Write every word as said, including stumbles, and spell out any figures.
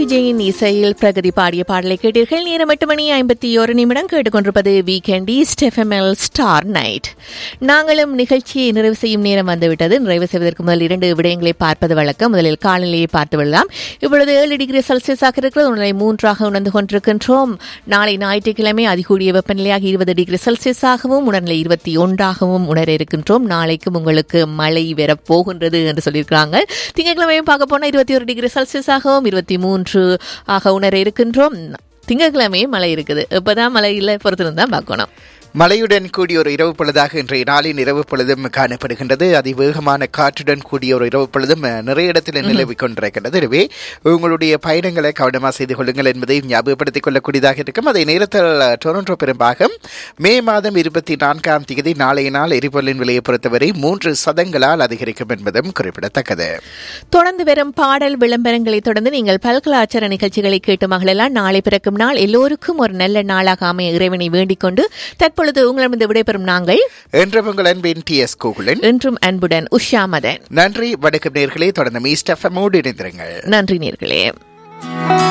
விஜயின் இசையில் பிரகதி பாடிய பாடலை கேட்டீர்கள். நேரம் எட்டு மணி ஐம்பத்தி ஒரு நிமிடம் கேட்டுக்கொண்டிருப்பது வீக்கெண்ட் ஈஸ்ட் எஃப்எம்எல் ஸ்டார் நைட். நாங்களும் நிகழ்ச்சியை நிறைவு செய்யும் நேரம் வந்துவிட்டது. நிறைவு செய்வதற்கு முதல் இரண்டு விடயங்களை பார்ப்பது வழக்கம். முதலில் காலநிலையை பார்த்து விடலாம். இப்பொழுது ஏழு டிகிரி செல்சியஸாக இருக்கிறது. உணர்நிலை மூன்றாக உணர்ந்து கொண்டிருக்கின்றோம். நாளை ஞாயிற்றுக்கிழமை அதிகூடிய வெப்பநிலையாக இருபது டிகிரி செல்சியஸாகவும் உணர்நிலை இருபத்தி ஒன்றாகவும் உணர இருக்கின்றோம். நாளைக்கும் உங்களுக்கு மழை வரப்போகின்றது என்று சொல்லியிருக்கிறாங்க. திங்கட்கிழமையும் பார்க்க போனால் இருபத்தி ஒரு டிகிரி செல்சியஸாகவும் இருபத்தி மூன்று ஆக உணர இருக்கின்றோம். திங்கட்கிழமையும் மழை இருக்குது. இப்பதான் மழை இல்லை, பொறுத்திருந்தான் பார்க்கணும். மழையுடன் கூடிய ஒரு இரவு பொழுதாக இன்றைய நாளின் இரவு பொழுதும் காணப்படுகின்றது. அதிவேகமான காற்றுடன் கூடிய ஒரு இரவு பொழுதும் நிறைய இடத்தில் நிலவிக் கொண்டிருக்கின்றது. எனவே உங்களுடைய பயணங்களை கவனமாக செய்து கொள்ளுங்கள் என்பதை ஞாபகப்படுத்திக் கொள்ளக்கூடியதாக இருக்கும். அதே நேரத்தில் டொரண்டோ பெரும்பாகம் மே மாதம் இருபத்தி நான்காம் தேதி நாளைய நாள் எரிபொருளின் விலையை பொறுத்தவரை மூன்று சதங்களால் அதிகரிக்கும் என்பதும் குறிப்பிடத்தக்கது. தொடர்ந்து வரும் பாடல் விளம்பரங்களை தொடர்ந்து நீங்கள் பல்கலாச்சார நிகழ்ச்சிகளை கேட்டு மகளெல்லாம் நாளை பிறக்கும் நாள் எல்லோருக்கும் ஒரு நல்ல நாளாக அமைய இறைவனை வேண்டிக் கொண்டு தற்பொழுது உங்களிடம் விடைபெறும் நாங்கள் என்றும் உங்கள் அன்பின் டி எஸ் கோகுலன், என்றும் அன்புடன் உஷா மதன். நன்றி. வணக்கம் நேர்களே. தொடர்ந்து ஈஸ்ட் எஃப்எம்மோடு இணைந்திருங்கள். நன்றி நேர்களே.